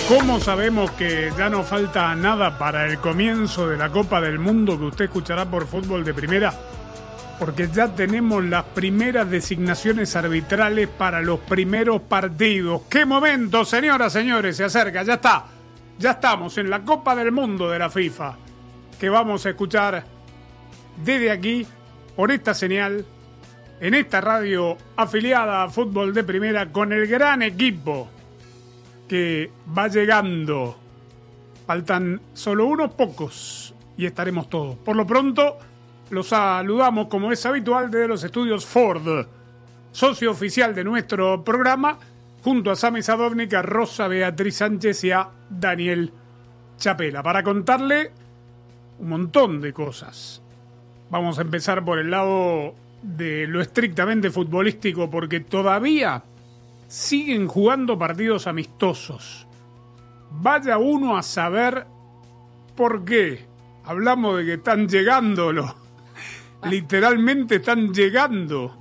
¿Cómo sabemos que ya no falta nada para el comienzo de la Copa del Mundo que usted escuchará por Fútbol de Primera? Porque ya tenemos las primeras designaciones arbitrales para los primeros partidos. ¡Qué momento, señoras, señores! Se acerca, ya está. Ya estamos en la Copa del Mundo de la FIFA, que vamos a escuchar desde aquí, por esta señal, en esta radio afiliada a Fútbol de Primera, con el gran equipo que va llegando. Faltan solo unos pocos y estaremos todos. Por lo pronto, los saludamos como es habitual desde los estudios Ford, socio oficial de nuestro programa, junto a Sami Sadovnik, a Rosa Beatriz Sánchez y a Daniel Chapela, para contarle un montón de cosas. Vamos a empezar por el lado de lo estrictamente futbolístico, porque todavía siguen jugando partidos amistosos. Vaya uno a saber por qué. Hablamos de que están llegando literalmente están llegando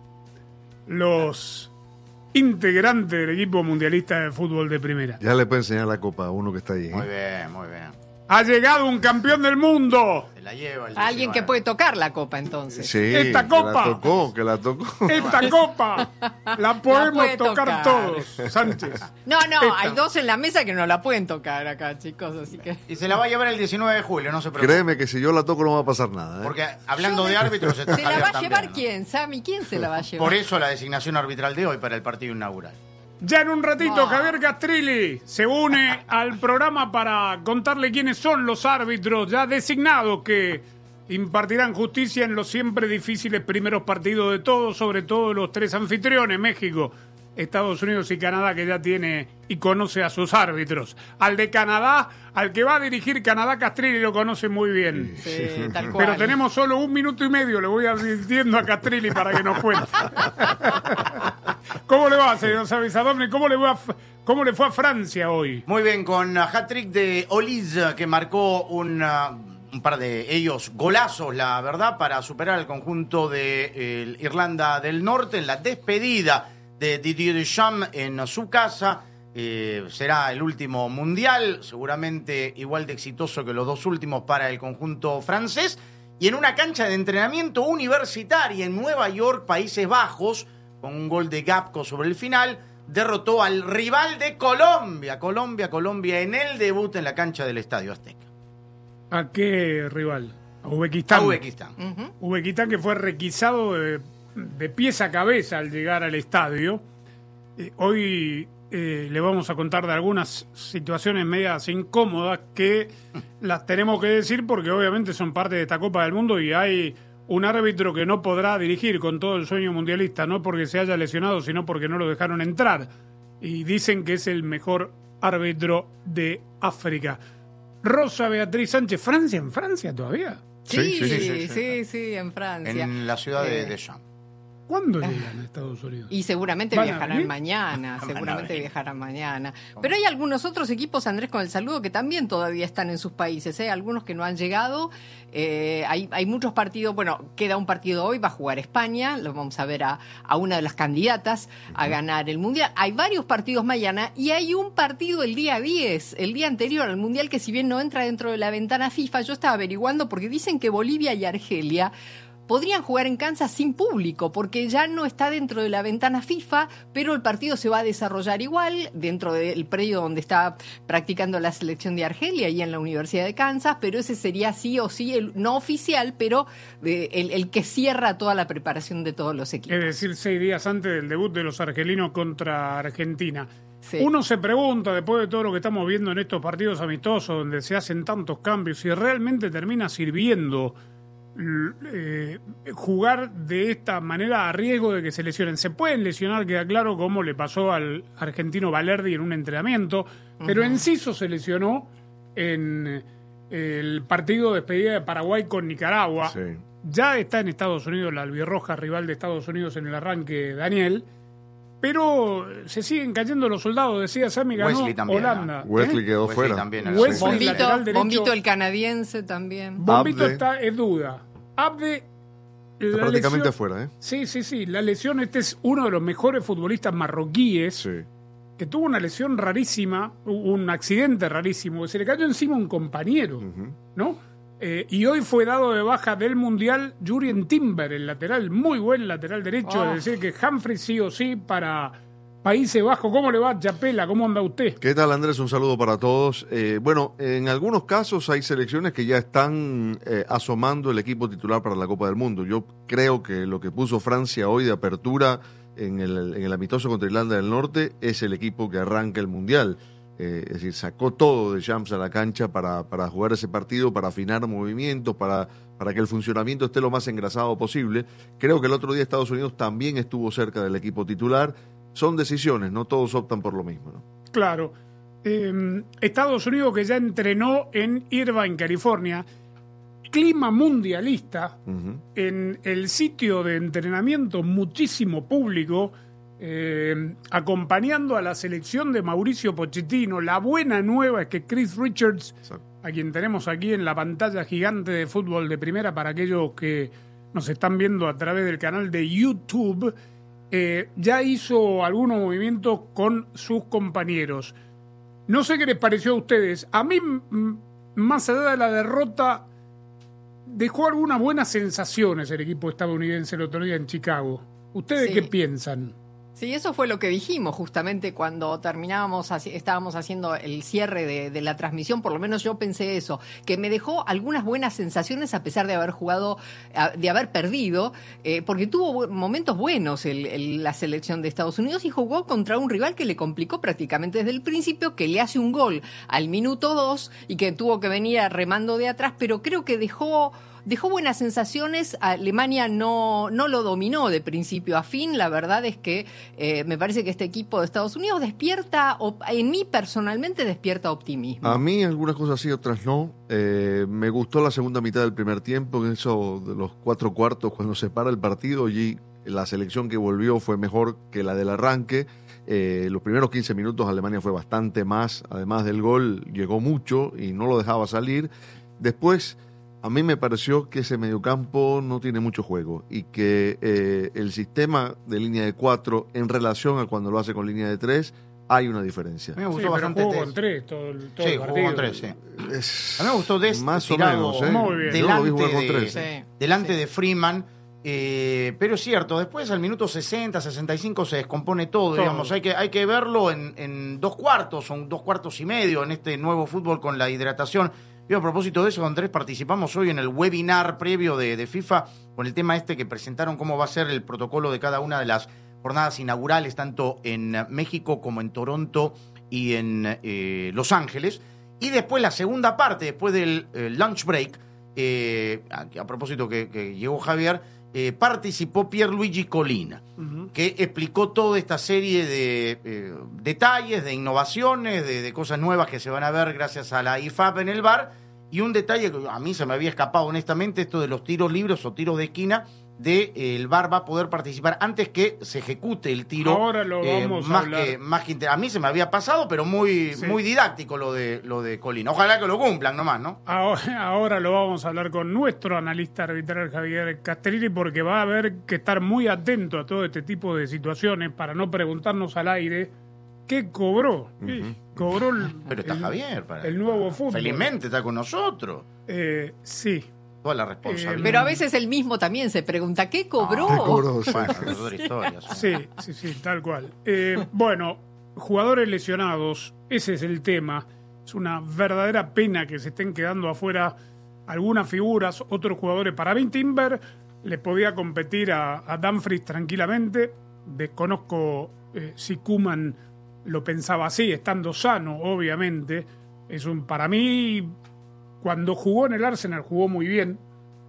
los integrantes del equipo mundialista de fútbol de primera. Ya le puede enseñar la copa a uno que está ahí. Muy bien, muy bien. Ha llegado un campeón del mundo. Se la lleva el Alguien que puede tocar la copa, entonces. Sí, esta copa. Que la tocó. Esta copa la podemos puede tocar todos, Sánchez. No, Esta. hay dos en la mesa que no la pueden tocar acá, chicos, así que... Y se la va a llevar el 19 de julio, no se preocupe. Créeme que si yo la toco no va a pasar nada. Porque hablando de árbitros... ¿Se la va a llevar quién, Sammy? ¿Quién se la va a llevar? Por eso la designación arbitral de hoy para el partido inaugural. Ya en un ratito, No. Javier Castrilli se une al programa para contarle quiénes son los árbitros ya designados que impartirán justicia en los siempre difíciles primeros partidos de todos, sobre todo los tres anfitriones, México, Estados Unidos y Canadá, que ya tiene y conoce a sus árbitros. Al de Canadá, al que va a dirigir Canadá, Castrilli lo conoce muy bien. Sí, tal cual. Pero tenemos solo 1 minuto y medio, le voy advirtiendo a Castrilli para que nos cuente. ¿Cómo le va, señor Sadovnik? ¿Cómo le fue a Francia hoy? Muy bien, con hat-trick de Olise, que marcó un par de ellos golazos, la verdad, para superar al conjunto de Irlanda del Norte en la despedida de Didier Deschamps en su casa. Será el último mundial, seguramente igual de exitoso que los dos últimos para el conjunto francés. Y en una cancha de entrenamiento universitaria en Nueva York, Países Bajos, con un gol de Gapco sobre el final, derrotó al rival de Colombia, en el debut en la cancha del Estadio Azteca. ¿A qué rival? A Uzbekistán. A Uzbekistán. Uzbekistán, que fue requisado de pies a cabeza al llegar al estadio. Hoy le vamos a contar de algunas situaciones medias incómodas que las tenemos que decir porque obviamente son parte de esta Copa del Mundo y hay un árbitro que no podrá dirigir con todo el sueño mundialista, no porque se haya lesionado, sino porque no lo dejaron entrar. Y dicen que es el mejor árbitro de África. Rosa Beatriz Sánchez, ¿Francia en Francia todavía? Sí, en Francia. En la ciudad de Deschamps. ¿Cuándo llegan a Estados Unidos? Y seguramente ¿Van a viajarán venir? mañana, Van a venir. Pero hay algunos otros equipos, Andrés, con el saludo, que también todavía están en sus países, ¿eh? Algunos que no han llegado. Hay muchos partidos, bueno, queda un partido hoy, va a jugar España, lo vamos a ver a una de las candidatas a ganar el Mundial. Hay varios partidos mañana y hay un partido el día 10, el día anterior al Mundial, que si bien no entra dentro de la ventana FIFA, yo estaba averiguando porque dicen que Bolivia y Argelia podrían jugar en Kansas sin público, porque ya no está dentro de la ventana FIFA, pero el partido se va a desarrollar igual dentro del predio donde está practicando la selección de Argelia y en la Universidad de Kansas, pero ese sería sí o sí el no oficial, pero el que cierra toda la preparación de todos los equipos. Es decir, 6 días antes del debut de los argelinos contra Argentina. Sí. Uno se pregunta, después de todo lo que estamos viendo en estos partidos amistosos, donde se hacen tantos cambios, si realmente termina sirviendo jugar de esta manera a riesgo de que se lesionen. Se pueden lesionar, queda claro, como le pasó al argentino Valerdi en un entrenamiento, pero Enciso se lesionó en el partido de despedida de Paraguay con Nicaragua. Sí. Ya está en Estados Unidos, la albirroja rival de Estados Unidos en el arranque, Daniel, pero se siguen cayendo los soldados, decía Sammy, ganó Wesley también, Holanda. Wesley quedó Wesley fuera. también, Wesley, lateral derecho. Bombito el canadiense también. Bombito Abde. es duda. Abde, Está la prácticamente lesión- fuera, ¿eh? Sí. La lesión, este es uno de los mejores futbolistas marroquíes. Sí. que tuvo una lesión rarísima, un accidente rarísimo, que se le cayó encima un compañero, ¿no? Y hoy fue dado de baja del Mundial Jurrien Timber, el lateral, muy buen lateral derecho, es decir, que Humphries sí o sí para Países Bajos. ¿Cómo le va, Chapela? ¿Cómo anda usted? ¿Qué tal, Andrés? Un saludo para todos. Bueno, en algunos casos hay selecciones que ya están asomando el equipo titular para la Copa del Mundo. Yo creo que lo que puso Francia hoy de apertura en el amistoso contra Irlanda del Norte es el equipo que arranca el Mundial. Es decir, sacó todo de Champs a la cancha para jugar ese partido, para afinar movimientos, para que el funcionamiento esté lo más engrasado posible. Creo que el otro día Estados Unidos también estuvo cerca del equipo titular. Son decisiones, no todos optan por lo mismo, ¿no? Claro. Estados Unidos, que ya entrenó en Irvine, California, clima mundialista, en el sitio de entrenamiento muchísimo público, acompañando a la selección de Mauricio Pochettino. La buena nueva es que Chris Richards, a quien tenemos aquí en la pantalla gigante de Fútbol de Primera, para aquellos que nos están viendo a través del canal de YouTube, ya hizo algunos movimientos con sus compañeros. No sé qué les pareció a ustedes. A mí, más allá de la derrota, dejó algunas buenas sensaciones el equipo estadounidense el otro día en Chicago. ¿Ustedes qué piensan? Sí, eso fue lo que dijimos justamente cuando estábamos haciendo el cierre de la transmisión, por lo menos yo pensé eso, que me dejó algunas buenas sensaciones a pesar de haber jugado, de haber perdido, porque tuvo momentos buenos la selección de Estados Unidos y jugó contra un rival que le complicó prácticamente desde el principio, que le hace un gol al minuto 2 y que tuvo que venir remando de atrás, pero creo que dejó buenas sensaciones. Alemania no lo dominó de principio a fin. La verdad es que me parece que este equipo de Estados Unidos en mí personalmente despierta optimismo. A mí algunas cosas sí, otras no. Me gustó la segunda mitad del primer tiempo, en eso de los 4 cuartos, cuando se para el partido, y la selección que volvió fue mejor que la del arranque. Los primeros 15 minutos Alemania fue bastante más, además del gol, llegó mucho y no lo dejaba salir. Después, a mí me pareció que ese mediocampo no tiene mucho juego y que el sistema de línea de 4 en relación a cuando lo hace con línea de 3 hay una diferencia. A mí me gustó bastante. Jugó con 3 todo el partido. Jugó con 3, sí. A mí me gustó más o menos, muy bien. delante de Freeman. Pero es cierto, después al minuto 60, 65 se descompone todo. Digamos, hay que verlo en 2 cuartos o 2 cuartos y medio en este nuevo fútbol con la hidratación. Yo, a propósito de eso, Andrés, participamos hoy en el webinar previo de FIFA con el tema que presentaron cómo va a ser el protocolo de cada una de las jornadas inaugurales, tanto en México como en Toronto y en Los Ángeles. Y después la segunda parte, después del lunch break, a propósito que llegó Javier, participó Pierluigi Collina, que explicó toda esta serie de detalles, de innovaciones, de cosas nuevas que se van a ver gracias a la IFAB en el VAR. Y un detalle que a mí se me había escapado honestamente, esto de los tiros libres o tiros de esquina, el VAR va a poder participar antes que se ejecute el tiro. Ahora lo vamos a hablar. A mí se me había pasado, pero muy didáctico lo de Collina. Ojalá que lo cumplan nomás, ¿no? Ahora lo vamos a hablar con nuestro analista arbitral Javier Castellini, porque va a haber que estar muy atento a todo este tipo de situaciones para no preguntarnos al aire qué cobró. Cobró pero está Javier el nuevo fútbol. Felizmente está con nosotros. Sí. Toda la responsabilidad. Pero a veces él mismo también se pregunta, ¿qué cobró? ¿Qué cobró? Bueno, es otra historia. Sí, tal cual. Bueno, jugadores lesionados, ese es el tema. Es una verdadera pena que se estén quedando afuera algunas figuras, otros jugadores. Para mí, Timber le podía competir a Dumfries tranquilamente. Desconozco si Koeman lo pensaba así, estando sano, obviamente. Para mí, cuando jugó en el Arsenal, jugó muy bien.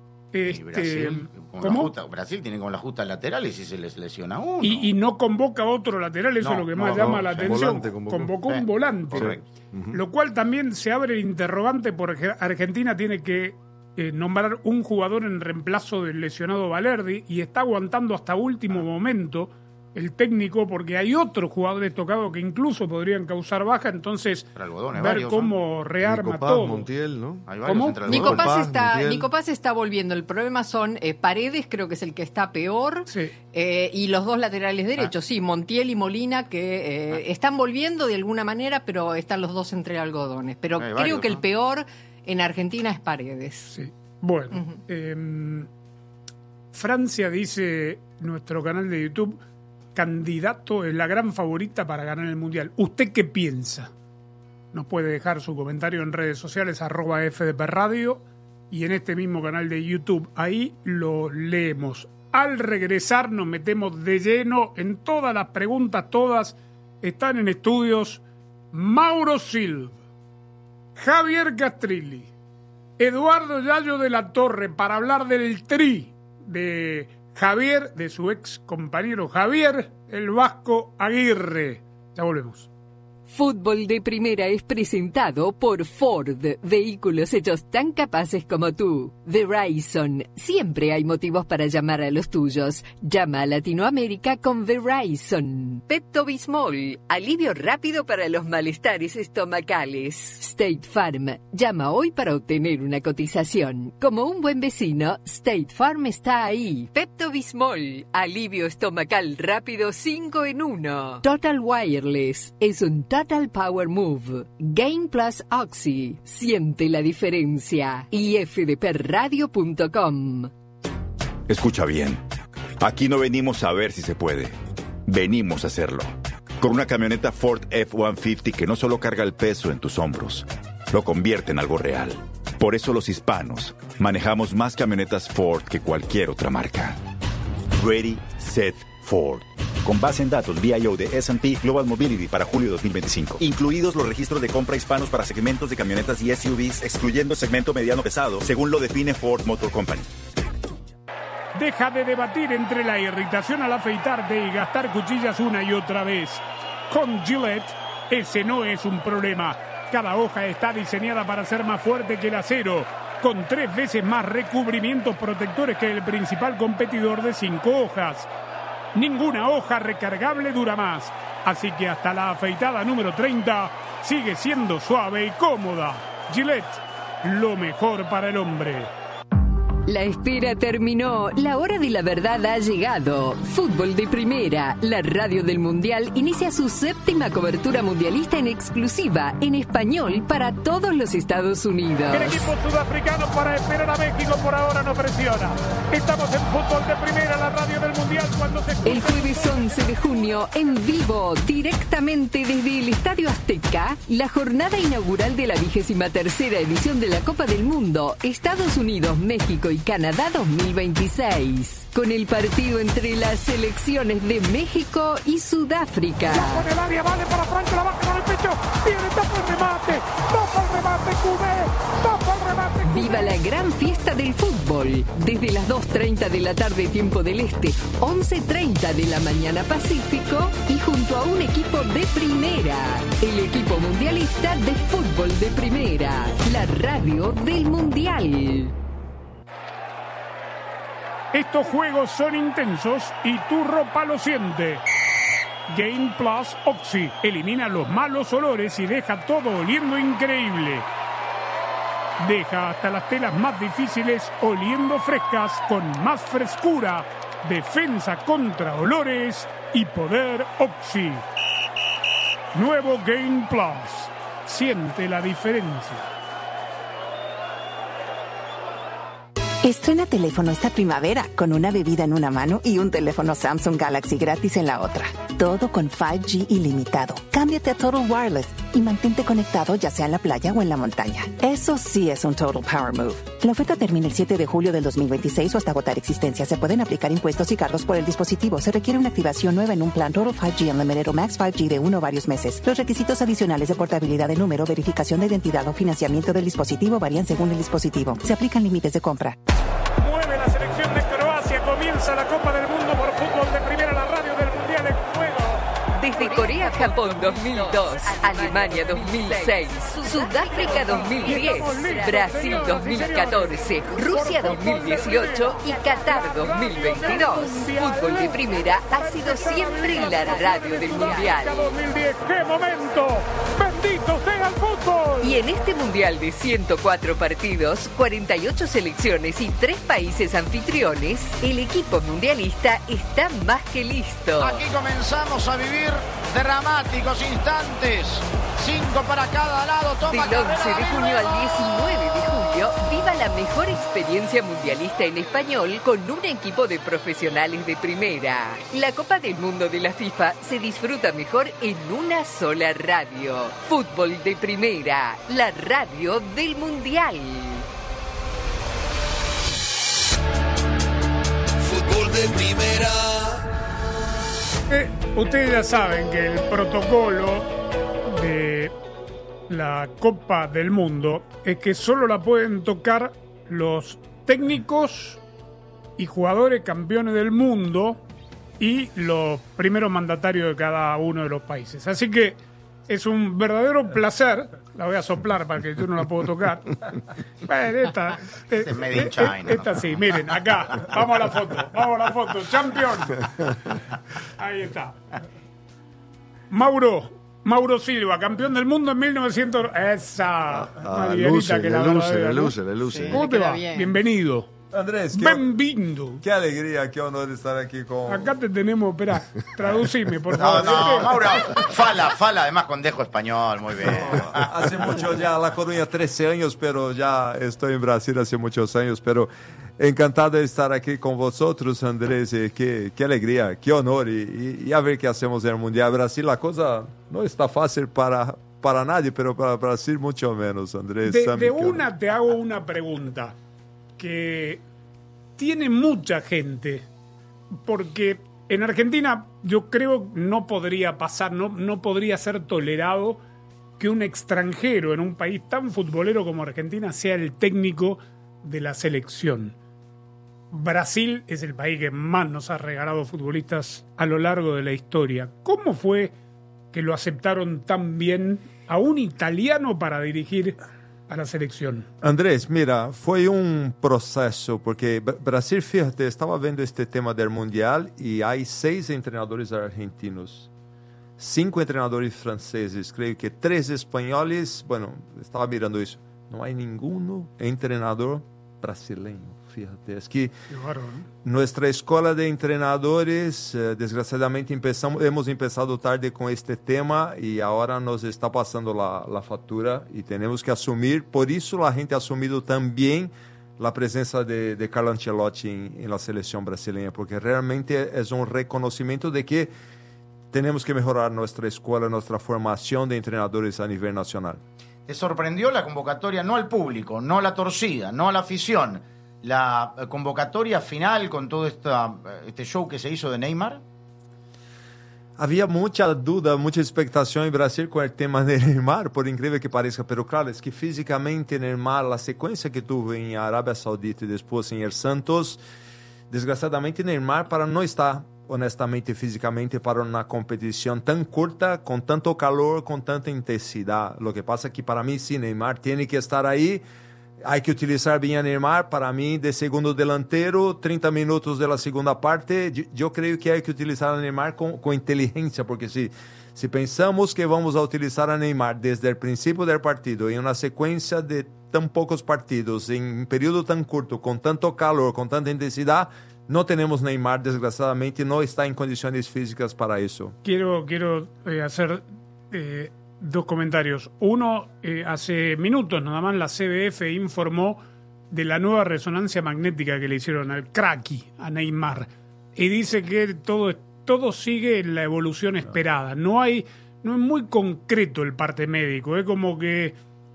Brasil tiene con la justa lateral y si se les lesiona uno. Y no convoca a otro lateral, eso es lo que más llama la atención. Convocó un volante. Correcto. Lo cual también se abre el interrogante porque Argentina tiene que nombrar un jugador en reemplazo del lesionado Valerdi y está aguantando hasta último momento el técnico, porque hay otros jugadores tocados que incluso podrían causar baja, entonces Algodones, ver varios, cómo rearma Nico Paz, todo. Montiel, ¿no? Hay varios ¿Cómo? entre algodones. Nico Paz está volviendo. El problema son Paredes, creo que es el que está peor, Sí. y los dos laterales derechos, sí, Montiel y Molina, que están volviendo de alguna manera, pero están los dos entre algodones. Pero Hay creo varios, que el ¿no? peor en Argentina es Paredes. Sí. Bueno, Francia, dice nuestro canal de YouTube, candidato, es la gran favorita para ganar el Mundial. ¿Usted qué piensa? Nos puede dejar su comentario en redes sociales, @FDP Radio, y en este mismo canal de YouTube. Ahí lo leemos. Al regresar nos metemos de lleno en todas las preguntas, todas están en estudios. Mauro Silva, Javier Castrilli, Eduardo Yayo de la Torre, para hablar del tri de Javier, de su ex compañero Javier, el Vasco Aguirre. Ya volvemos. Fútbol de Primera es presentado por Ford, vehículos hechos tan capaces como tú. Verizon, siempre hay motivos para llamar a los tuyos. Llama a Latinoamérica con Verizon. Pepto-Bismol, alivio rápido para los malestares estomacales. State Farm, llama hoy para obtener una cotización. Como un buen vecino, State Farm está ahí. Pepto-Bismol, alivio estomacal rápido 5 en 1. Total Wireless, es un Total Power Move. Game Plus Oxy. Siente la diferencia. Y fdpradio.com. Escucha bien. Aquí no venimos a ver si se puede. Venimos a hacerlo. Con una camioneta Ford F-150 que no solo carga el peso en tus hombros, lo convierte en algo real. Por eso los hispanos manejamos más camionetas Ford que cualquier otra marca. Ready, Set, Ford. Con base en datos VIO de S&P Global Mobility para julio 2025. Incluidos los registros de compra hispanos para segmentos de camionetas y SUVs, excluyendo segmento mediano pesado, según lo define Ford Motor Company. Deja de debatir entre la irritación al afeitarte y gastar cuchillas una y otra vez. Con Gillette, ese no es un problema. Cada hoja está diseñada para ser más fuerte que el acero, con 3 veces más recubrimientos protectores que el principal competidor de 5 hojas. Ninguna hoja recargable dura más, así que hasta la afeitada número 30 sigue siendo suave y cómoda. Gillette, lo mejor para el hombre. La espera terminó, la hora de la verdad ha llegado. Fútbol de Primera, la radio del Mundial, inicia su 7ª cobertura mundialista en exclusiva, en español, para todos los Estados Unidos. El equipo sudafricano, para esperar a México, por ahora no presiona. Estamos en Fútbol de Primera, la radio del Mundial, cuando se escucha... El jueves 11 de junio, en vivo, directamente desde el Estadio Azteca, la jornada inaugural de la 23ª edición de la Copa del Mundo, Estados Unidos, México y Canadá 2026, con el partido entre las selecciones de México y Sudáfrica. Con el área, vale para Franco, la baja con el pecho, viene, tapa el remate, Cubé, tapa el remate. Viva la gran fiesta del fútbol, desde las 2:30 de la tarde tiempo del Este, 11:30 de la mañana Pacífico, y junto a un equipo de primera, el equipo mundialista de Fútbol de Primera, la radio del Mundial. Estos juegos son intensos y tu ropa lo siente. Game Plus Oxy elimina los malos olores y deja todo oliendo increíble. Deja hasta las telas más difíciles oliendo frescas con más frescura, defensa contra olores y poder Oxy. Nuevo Game Plus. Siente la diferencia. Estrena teléfono esta primavera con una bebida en una mano y un teléfono Samsung Galaxy gratis en la otra. Todo con 5G ilimitado. Cámbiate a Total Wireless y mantente conectado ya sea en la playa o en la montaña. Eso sí es un Total Power Move. La oferta termina el 7 de julio del 2026 o hasta agotar existencia. Se pueden aplicar impuestos y cargos por el dispositivo. Se requiere una activación nueva en un plan Total 5G Unlimited o Max 5G de 1 o varios meses. Los requisitos adicionales de portabilidad de número, verificación de identidad o financiamiento del dispositivo varían según el dispositivo. Se aplican límites de compra. Mueve la selección de Croacia, comienza la Copa del Mundo por Fútbol de Primera, la radio del Mundial en juego. Desde Desde Corea, Japón 2002, Alemania 2006, Sudáfrica 2010, Brasil 2014, Rusia 2018 y Qatar 2022. Fútbol de Primera ha sido siempre la radio del Mundial. 2010, ¡qué momento! ¡Bendito sea el fútbol! Y en este Mundial de 104 partidos, 48 selecciones y 3 países anfitriones, el equipo mundialista está más que listo. Aquí comenzamos a vivir dramáticos instantes. 5 para cada lado. Toma Del 11 de junio al 19 de julio, viva la mejor experiencia mundialista en español con un equipo de profesionales de primera. La Copa del Mundo de la FIFA se disfruta mejor en una sola radio. Fútbol de Primera, la radio del Mundial. Fútbol de Primera. Ustedes ya saben que el protocolo de la Copa del Mundo es que solo la pueden tocar los técnicos y jugadores campeones del mundo y los primeros mandatarios de cada uno de los países. Así que es un verdadero placer. La voy a soplar para que yo no la puedo tocar. Bueno, esta es made in China, esta ¿no? sí, miren, acá. Vamos a la foto. Champion. Ahí está. Mauro Silva, campeón del mundo en 1900. Esa. Más livianita que la verdadera, ¿no? luce. ¿Cómo te va? bien. Bienvenido. Andrés, Bienvenido. qué alegría, qué honor estar aquí con... Acá te tenemos, espera, traducime, por No, favor. no, Mauro, fala, además con dejo español, muy bien. Hace mucho ya, La Coruña 13 años, pero ya estoy en Brasil hace muchos años, pero encantado de estar aquí con vosotros, Andrés, qué alegría, qué honor, y a ver qué hacemos en el Mundial. Brasil, la cosa no está fácil para nadie, pero para Brasil mucho menos, Andrés. De una te hago una pregunta que tiene mucha gente, porque en Argentina yo creo no podría pasar, no podría ser tolerado que un extranjero en un país tan futbolero como Argentina sea el técnico de la selección. Brasil es el país que más nos ha regalado futbolistas a lo largo de la historia. ¿Cómo fue que lo aceptaron tan bien a un italiano para dirigir a la selección? Andrés, mira, fue un proceso, porque Brasil, fíjate, estaba viendo este tema del Mundial y hay 6 entrenadores argentinos, 5 entrenadores franceses, creo que 3 españoles, bueno, estaba mirando eso, no hay ninguno entrenador brasileño. Fíjate, es que nuestra escuela de entrenadores, desgraciadamente hemos empezado tarde con este tema y ahora nos está pasando la factura y tenemos que asumir, por eso la gente ha asumido también la presencia de Carlo Ancelotti en la selección brasileña, porque realmente es un reconocimiento de que tenemos que mejorar nuestra escuela, nuestra formación de entrenadores a nivel nacional. ¿Te sorprendió la convocatoria, no al público, no a la torcida, no a la afición, la convocatoria final con todo este show que se hizo de Neymar? Había mucha duda, mucha expectación en Brasil con el tema de Neymar, por increíble que parezca, pero claro, es que físicamente Neymar, la secuencia que tuvo en Arabia Saudita y después en el Santos, desgraciadamente Neymar, para no estar honestamente físicamente para una competición tan corta, con tanto calor, con tanta intensidad. Lo que pasa es que para mí sí, Neymar tiene que estar ahí. Hay que utilizar bien a Neymar, para mí, de segundo delantero, 30 minutos de la segunda parte. Yo creo que hay que utilizar a Neymar con inteligencia, porque si pensamos que vamos a utilizar a Neymar desde el principio del partido, en una secuencia de tan pocos partidos, en un periodo tan corto, con tanto calor, con tanta intensidad, no tenemos Neymar, desgraciadamente, no está en condiciones físicas para eso. Quiero hacer... 2 comentarios. Uno, hace minutos nada más la CBF informó de la nueva resonancia magnética que le hicieron al cracky, a Neymar, y dice que todo sigue en la evolución esperada. No es muy concreto el parte médico, es como que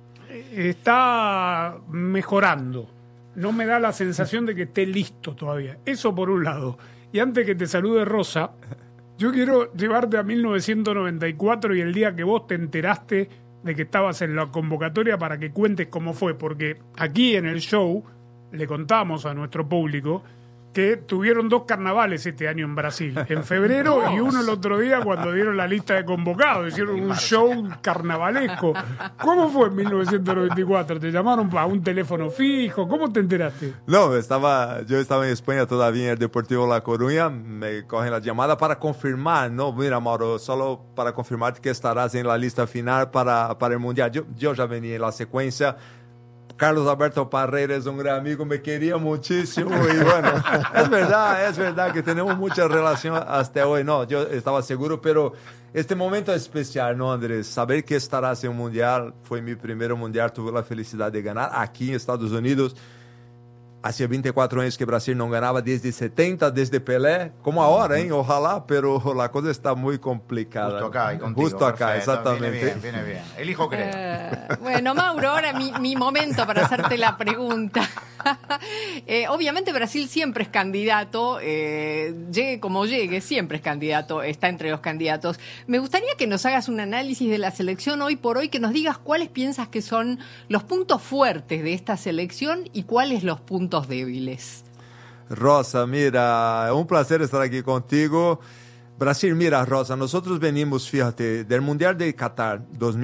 está mejorando. No me da la sensación de que esté listo todavía. Eso por un lado. Y antes que te salude Rosa, yo quiero llevarte a 1994 y el día que vos te enteraste de que estabas en la convocatoria para que cuentes cómo fue, porque aquí en el show le contamos a nuestro público que tuvieron 2 carnavales este año en Brasil, en febrero y uno el otro día cuando dieron la lista de convocados, hicieron un show carnavalesco. ¿Cómo fue en 1994? ¿Te llamaron a un teléfono fijo? ¿Cómo te enteraste? No, yo estaba en España todavía en el Deportivo La Coruña, me cogen la llamada para confirmar, no, mira Mauro, solo para confirmar que estarás en la lista final para el Mundial. Yo ya venía en la secuencia. Carlos Alberto Parreira es un gran amigo, me quería muchísimo y bueno, es verdad que tenemos mucha relación hasta hoy. No, yo estaba seguro, pero este momento es especial, ¿no, Andrés? Saber que estarás en un mundial, fue mi primer mundial, tuve la felicidad de ganar aquí en Estados Unidos. Hacía 24 años que Brasil no ganaba desde 70, desde Pelé, como ahora, ¿eh? Ojalá, pero la cosa está muy complicada. Justo acá y contigo. Justo acá, perfecto. exactamente. Viene bien. Elijo creer. Bueno, Mauro, ahora mi momento para hacerte la pregunta. Obviamente Brasil siempre es candidato, llegue como llegue, siempre es candidato, está entre los candidatos. Me gustaría que nos hagas un análisis de la selección hoy por hoy, que nos digas cuáles piensas que son los puntos fuertes de esta selección y cuáles los puntos débiles. Rosa, mira, un placer estar aquí contigo. Brasil, mira, Rosa, nosotros venimos, fíjate, del Mundial de Qatar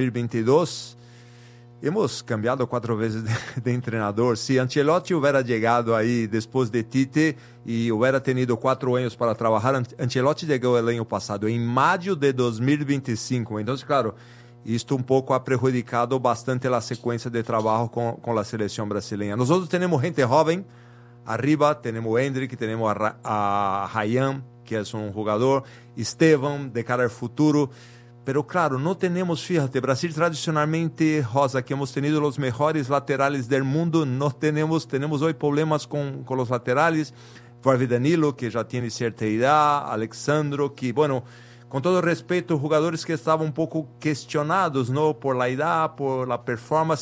2022. Hemos cambiado 4 veces de entrenador. Si Ancelotti hubiera llegado ahí después de Tite y hubiera tenido 4 años para trabajar, Ancelotti llegó el año pasado, en mayo de 2025. Entonces, claro, esto un poco ha perjudicado bastante la secuencia de trabajo con la selección brasileña. Nosotros tenemos gente joven, arriba tenemos a Endrick, tenemos a Ryan, que es un jugador, Esteban, de cara al futuro. Pero claro, no tenemos, fíjate, Brasil tradicionalmente, Rosa, que hemos tenido los mejores laterales del mundo, no tenemos hoy problemas con los laterales. Vardy Danilo, que ya tiene cierta edad, Alexandro, que bueno, con todo respeto, jugadores que estaban un poco cuestionados, ¿no? Por la edad, por la performance,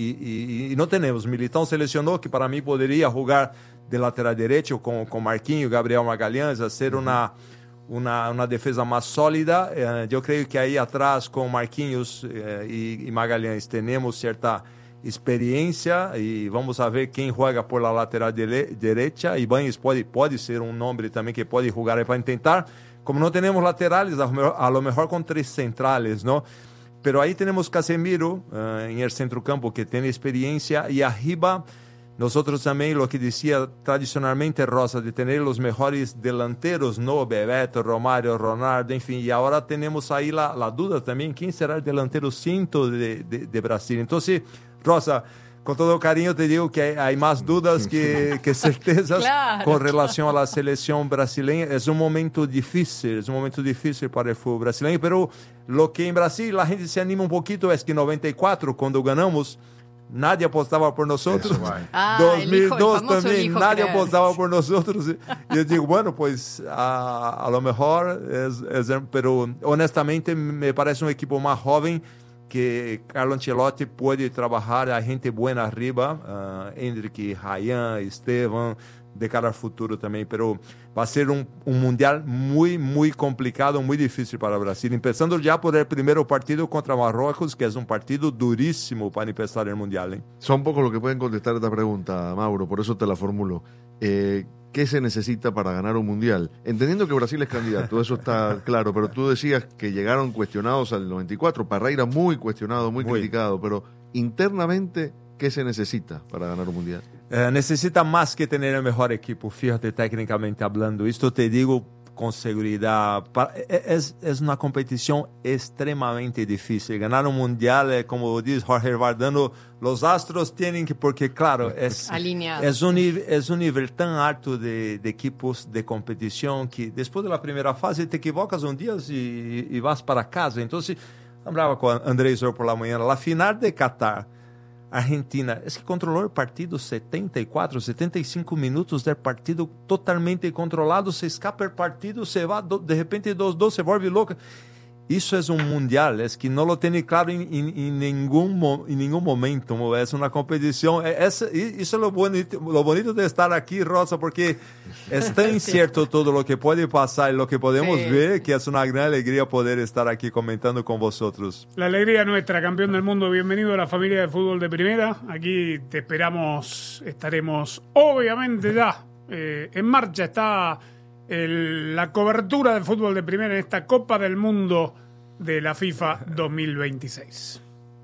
y no tenemos. Militão seleccionó, que para mí podría jugar de lateral derecho con Marquinhos, Gabriel Magalhães, hacer una defesa más sólida. Yo creo que ahí atrás con Marquinhos y Magalhães tenemos cierta experiencia y vamos a ver quién juega por la lateral derecha. Ibáñez puede ser un nombre también que puede jugar ahí para intentar. Como no tenemos laterales, a lo mejor con 3 centrales, ¿no? Pero ahí tenemos Casemiro en el centrocampo que tiene experiencia y arriba nosotros también, lo que decía tradicionalmente Rosa, de tener los mejores delanteros, ¿no? Bebeto, Romário, Ronaldo, en fin. Y ahora tenemos ahí la duda también, ¿quién será el delantero cinto de Brasil? Entonces, Rosa, con todo cariño te digo que hay más dudas que certezas. Claro, con relación a la selección brasileña. Es un momento difícil para el fútbol brasileño, pero lo que en Brasil la gente se anima un poquito es que en 94, cuando ganamos, nadie apostaba por nosotros. 2002 también, nadie apostaba por nosotros. Y yo digo, bueno, pues a lo mejor pero honestamente me parece un equipo más joven que Carlo Ancelotti puede trabajar, hay gente buena arriba, Endrick, Ryan, Esteban, de cara al futuro también, pero va a ser un mundial muy, muy complicado, muy difícil para Brasil, empezando ya por el primer partido contra Marruecos, que es un partido durísimo para empezar el mundial. Son pocos los que pueden contestar esta pregunta, Mauro, por eso te la formulo. ¿Qué se necesita para ganar un mundial? Entendiendo que Brasil es candidato, eso está claro, pero tú decías que llegaron cuestionados al 94, Parreira muy cuestionado, muy criticado, pero internamente, ¿qué se necesita para ganar un mundial? Necesita más que tener el mejor equipo, fíjate, técnicamente hablando. Esto te digo con seguridad. Es una competición extremadamente difícil. Ganar un mundial, como dice Jorge Vardano, los astros tienen que, porque claro, es un nivel tan alto de equipos de competición que después de la primera fase te equivocas un día y vas para casa. Entonces, hablaba con Andrés hoy por la mañana, la final de Qatar, Argentina, es que controló el partido 74, 75 minutos del partido totalmente controlado, se escapa el partido, se va, de repente 2-2, se vuelve loco. Eso es un mundial, es que no lo tiene claro en ningún momento, es una competición, eso es lo bonito de estar aquí, Rosa, porque es tan incierto todo lo que puede pasar y lo que podemos ver, que es una gran alegría poder estar aquí comentando con vosotros. La alegría nuestra, campeón del mundo, bienvenido a la familia de fútbol de primera, aquí te esperamos, estaremos obviamente ya En marcha está la cobertura de fútbol de primera en esta Copa del Mundo de la FIFA 2026.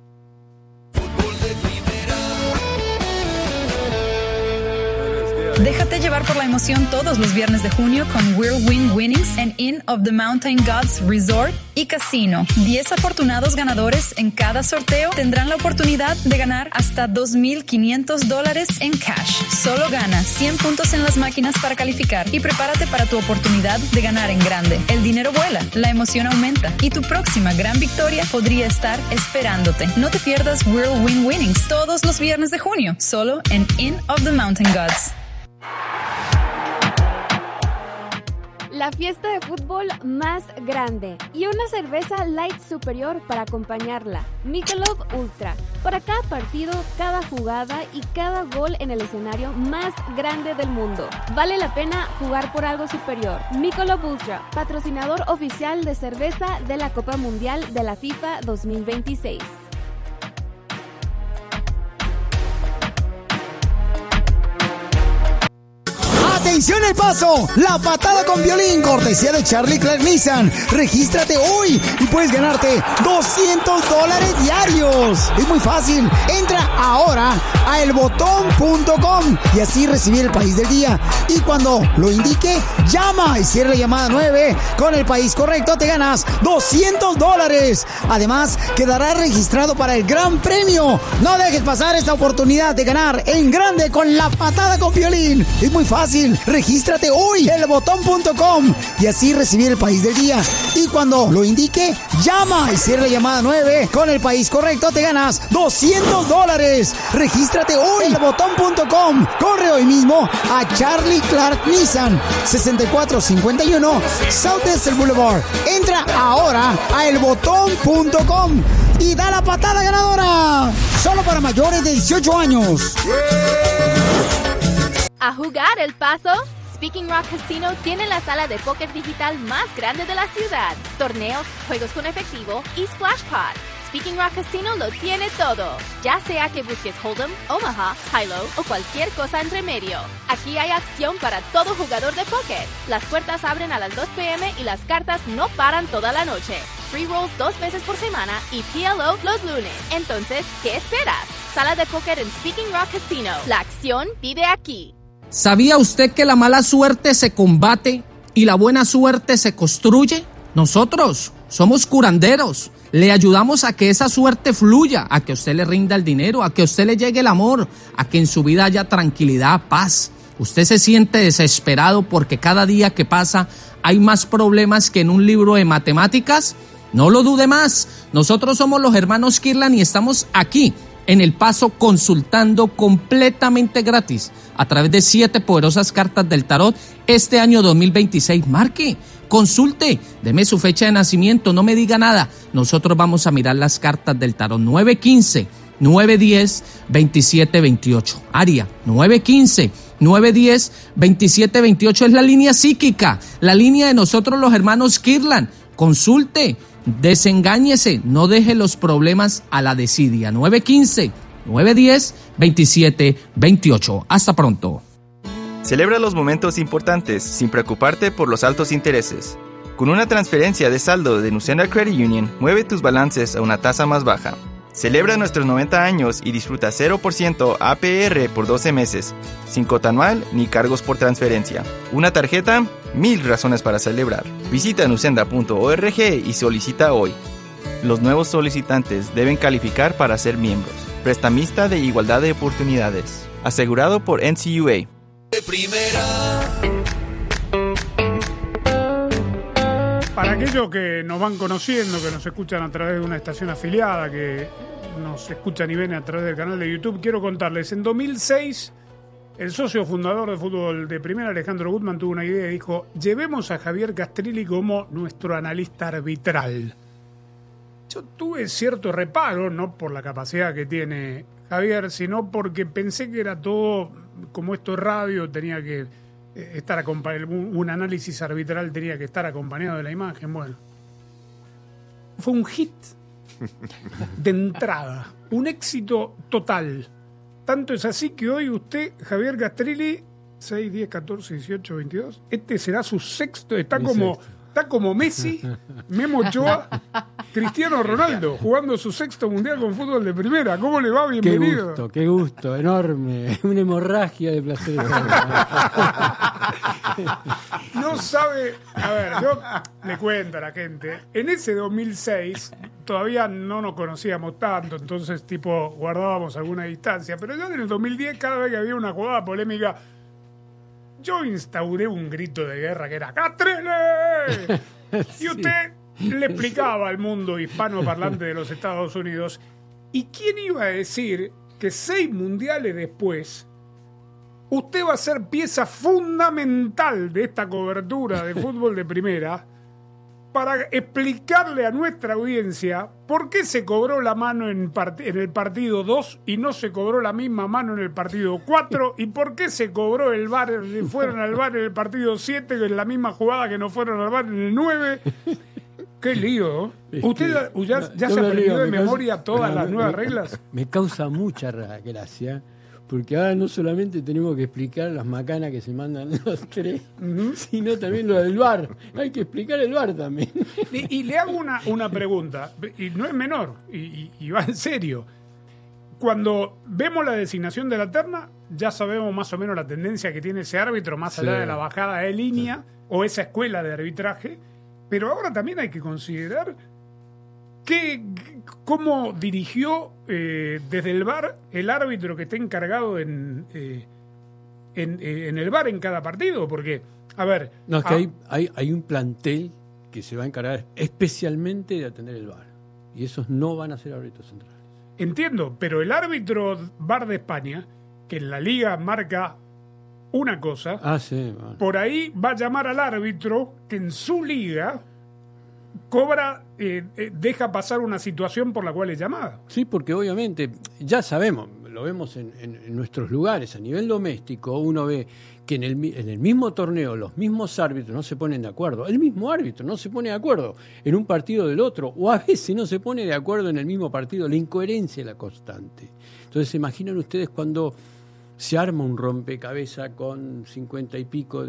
Déjate llevar por la emoción todos los viernes de junio con Whirlwind Winnings en Inn of the Mountain Gods Resort y Casino. 10 afortunados ganadores en cada sorteo tendrán la oportunidad de ganar hasta $2,500 en cash. Solo gana 100 puntos en las máquinas para calificar y prepárate para tu oportunidad de ganar en grande. El dinero vuela, la emoción aumenta y tu próxima gran victoria podría estar esperándote. No te pierdas Whirlwind Winnings todos los viernes de junio, solo en Inn of the Mountain Gods. La fiesta de fútbol más grande y una cerveza light superior para acompañarla. Michelob Ultra. Para cada partido, cada jugada y cada gol en el escenario más grande del mundo. Vale la pena jugar por algo superior. Michelob Ultra, patrocinador oficial de cerveza de la Copa Mundial de la FIFA 2026. ¡Atención El Paso! La patada con violín, cortesía de Charlie Clark Nissan. Regístrate hoy y puedes ganarte $200 diarios. Es muy fácil. Entra ahora a elbotón.com y así recibir el país del día. Y cuando lo indique, llama y cierra la llamada 9. Con el país correcto te ganas $200. Además, quedará registrado para el gran premio. No dejes pasar esta oportunidad de ganar en grande con la patada con violín. Es muy fácil. Regístrate hoy en elbotón.com y así recibir el país del día. Y cuando lo indique, llama y cierra la llamada 9. Con el país correcto te ganas $200. Regístrate hoy en elbotón.com. Corre hoy mismo a Charlie Clark Nissan 6451 South Desert Boulevard. Entra ahora a elbotón.com y da la patada ganadora. Solo para mayores de 18 años. ¿A jugar El Paso? Speaking Rock Casino tiene la sala de póker digital más grande de la ciudad. Torneos, juegos con efectivo y Splash Pod. Speaking Rock Casino lo tiene todo. Ya sea que busques Hold'em, Omaha, High-Low o cualquier cosa entre medio. Aquí hay acción para todo jugador de póker. Las puertas abren a las 2 p.m. y las cartas no paran toda la noche. Free rolls 2 veces por semana y PLO los lunes. Entonces, ¿qué esperas? Sala de póker en Speaking Rock Casino. La acción vive aquí. ¿Sabía usted que la mala suerte se combate y la buena suerte se construye? Nosotros somos curanderos. Le ayudamos a que esa suerte fluya, a que a usted le rinda el dinero, a que a usted le llegue el amor, a que en su vida haya tranquilidad, paz. Usted se siente desesperado porque cada día que pasa hay más problemas que en un libro de matemáticas. No lo dude más. Nosotros somos los hermanos Kirlan y estamos aquí en El Paso consultando completamente gratis a través de 7 poderosas cartas del tarot este año 2026. Marque, consulte, deme su fecha de nacimiento, no me diga nada. Nosotros vamos a mirar las cartas del tarot. 915-910-2728. Área 915-910-2728 es la línea psíquica, la línea de nosotros los hermanos Kirlan. Consulte, desengáñese, no deje los problemas a la desidia. 915-910-2728. Hasta pronto. Celebra los momentos importantes sin preocuparte por los altos intereses. Con una transferencia de saldo de Nucena Credit Union, mueve tus balances a una tasa más baja. Celebra nuestros 90 años y disfruta 0% APR por 12 meses, sin cuota anual ni cargos por transferencia. Una tarjeta, 1000 razones para celebrar. Visita nucenda.org y solicita hoy. Los nuevos solicitantes deben calificar para ser miembros. Prestamista de Igualdad de Oportunidades. Asegurado por NCUA. De primera. Para aquellos que nos van conociendo, que nos escuchan a través de una estación afiliada, que nos escuchan y ven a través del canal de YouTube, quiero contarles, en 2006, el socio fundador de Fútbol de Primera, Alejandro Gutman, tuvo una idea y dijo, llevemos a Javier Castrilli como nuestro analista arbitral. Yo tuve cierto reparo, no por la capacidad que tiene Javier, sino porque pensé que era todo, como esto es radio, tenía que estar acompañado, un análisis arbitral tenía que estar acompañado de la imagen. Bueno, fue un hit de entrada, un éxito total. Tanto es así que hoy usted, Javier Castrilli, 6, 10, 14, 18, 22. Este será su sexto. Está como Messi, Memo Ochoa, Cristiano Ronaldo, jugando su sexto mundial con fútbol de primera. ¿Cómo le va? Bienvenido. Qué gusto, enorme. Una hemorragia de placer. No sabe. A ver, yo le cuento a la gente. En ese 2006 todavía no nos conocíamos tanto, entonces tipo guardábamos alguna distancia. Pero ya en el 2010, cada vez que había una jugada polémica, yo instauré un grito de guerra que era ¡Castrele! Y usted le explicaba al mundo hispanoparlante de los Estados Unidos. ¿Y quién iba a decir que 6 mundiales después usted va a ser pieza fundamental de esta cobertura de fútbol de primera para explicarle a nuestra audiencia por qué se cobró la mano en el partido 2 y no se cobró la misma mano en el partido 4 y por qué se cobró el VAR, fueron al VAR en el partido 7 en la misma jugada que no fueron al VAR en el 9? ¡Qué lío! ¿Usted ya se aprendió de memoria todas las nuevas reglas? Me causa mucha gracia. Porque ahora no solamente tenemos que explicar las macanas que se mandan los 3, sino también lo del VAR. Hay que explicar el VAR también. Y le hago una pregunta, y no es menor, y va en serio. Cuando vemos la designación de la terna, ya sabemos más o menos la tendencia que tiene ese árbitro, más allá de la bajada de línea, o esa escuela de arbitraje, pero ahora también hay que considerar cómo dirigió desde el VAR el árbitro que está encargado en el VAR en cada partido, porque, a ver... No, es que hay un plantel que se va a encargar especialmente de atender el VAR, y esos no van a ser árbitros centrales. Entiendo, pero el árbitro VAR de España, que en la liga marca una cosa, por ahí va a llamar al árbitro que en su liga cobra, deja pasar una situación por la cual es llamada. Sí, porque obviamente ya sabemos, lo vemos en nuestros lugares, a nivel doméstico, uno ve que en el mismo torneo los mismos árbitros no se ponen de acuerdo, el mismo árbitro no se pone de acuerdo en un partido del otro, o a veces no se pone de acuerdo en el mismo partido, la incoherencia es la constante. Entonces, ¿se imaginan ustedes cuando se arma un rompecabezas con 50 y pico